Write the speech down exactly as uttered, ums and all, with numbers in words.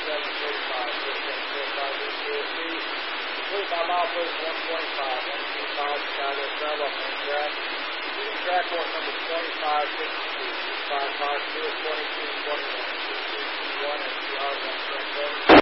seven forty-five. fifteen forty-five, E T O C. Complete by milepost one twenty-five. one two five, Chicago Travel, main track. Shooting track course number twenty-five fifty-two. five five two, twenty-two twenty-one. two two two one and two hours on track seven.